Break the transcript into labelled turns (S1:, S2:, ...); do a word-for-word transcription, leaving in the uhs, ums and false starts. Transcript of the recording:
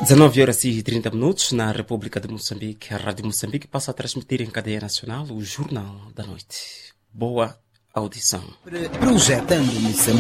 S1: dezenove horas e trinta minutos na República de Moçambique. A Rádio Moçambique passa a transmitir em cadeia nacional o Jornal da Noite. Boa audição.
S2: Projetando Moçambique.